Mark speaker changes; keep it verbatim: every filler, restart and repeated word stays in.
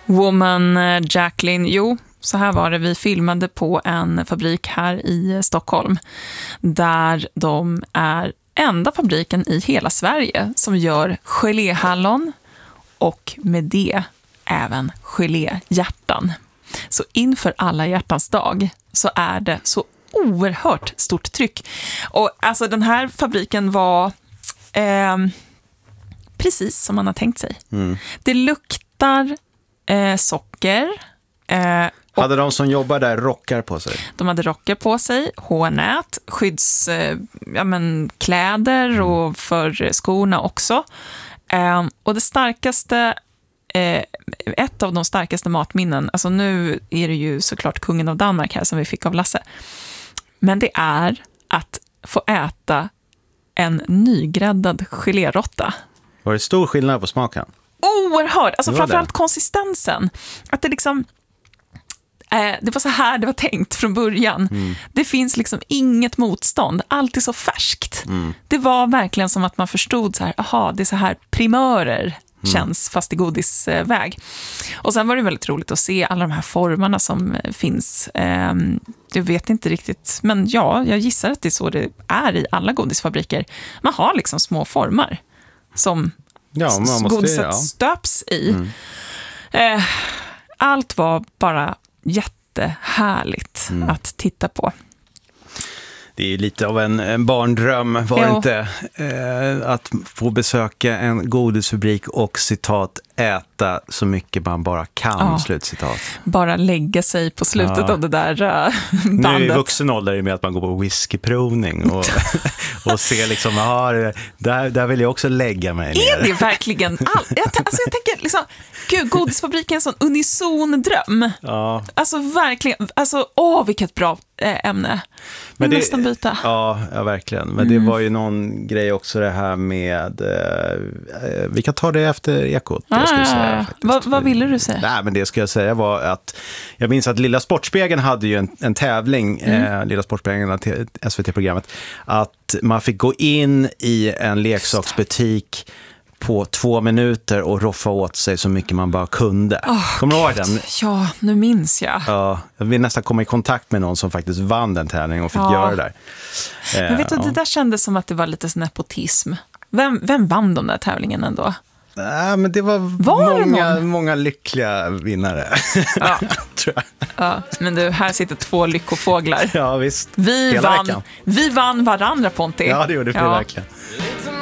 Speaker 1: Woman Jacqueline, jo, så här var det. Vi filmade på en fabrik här i Stockholm där de är enda fabriken i hela Sverige som gör geléhallon och med det även geléhjärtan. Så inför alla hjärtans dag så är det så oerhört stort tryck. Och alltså den här fabriken var eh, precis som man har tänkt sig. Mm. Det luktar eh, socker. Eh,
Speaker 2: hade de som jobbar där rockar på sig? De
Speaker 1: hade rockar på sig, hårnät, skydds, eh, ja, men, kläder mm. och för skorna också. Eh, och det starkaste Eh, ett av de starkaste matminnen, alltså nu är det ju såklart kungen av Danmark här som vi fick av Lasse, men det är att få äta en nygräddad gelérotta.
Speaker 2: Var det stor skillnad på smaken?
Speaker 1: Oerhört, alltså framförallt det. Konsistensen, att det liksom eh, det var så här det var tänkt från början. Mm. Det finns liksom inget motstånd, allt är så färskt. Mm. Det var verkligen som att man förstod så här, aha, det är så här primörer Mm. känns fast i godisväg. Och sen var det väldigt roligt att se alla de här formarna som finns. Jag vet inte riktigt, men ja, jag gissar att det är så det är i alla godisfabriker. Man har liksom små formar som
Speaker 2: ja, man måste,
Speaker 1: godiset
Speaker 2: ja.
Speaker 1: stöps i. Mm. Allt var bara jättehärligt mm. att titta på.
Speaker 2: Det är lite av en, en barndröm, var det inte? Eh, att få besöka en godisfabrik och citat äta så mycket man bara kan, ja. Slutcitat.
Speaker 1: Bara lägga sig på slutet ja. Av det där uh, bandet.
Speaker 2: Nu är vuxen ålder med att man går på whiskyprovning och, och ser liksom, aha, där, där vill jag också lägga mig ner.
Speaker 1: Är det verkligen allt? Jag, alltså jag tänker liksom, gud, godisfabriken är en sån unison dröm. Ja. Alltså verkligen, alltså åh, vilket bra äh, ämne. Men det, nästan byta.
Speaker 2: Ja, ja, verkligen. Men mm. det var ju någon grej också det här med eh, vi kan ta det efter ekot.
Speaker 1: Ah, jag säga, vad, vad ville du säga?
Speaker 2: Nej, men det ska jag säga var att jag minns att Lilla Sportspegeln hade ju en, en tävling, mm. eh, Lilla Sportspegeln, S V T-programmet, att man fick gå in i en leksaksbutik på två minuter och roffa åt sig så mycket man bara kunde. Oh, kommer du ihåg den?
Speaker 1: Ja, nu minns jag.
Speaker 2: Ja, jag vill nästan komma i kontakt med någon som faktiskt vann den tävlingen och fick ja. göra det där.
Speaker 1: Men vet du, ja. det där kändes som att det var lite sån nepotism. Vem, vem vann de där tävlingen ändå?
Speaker 2: Nej, men det var, var många, det många lyckliga vinnare. Ja. Tror jag.
Speaker 1: Ja, men du, här sitter två lyckofåglar.
Speaker 2: Ja, visst.
Speaker 1: Vi, vann, vi vann varandra, Ponti.
Speaker 2: Ja, det gjorde vi
Speaker 1: ja.
Speaker 2: verkligen.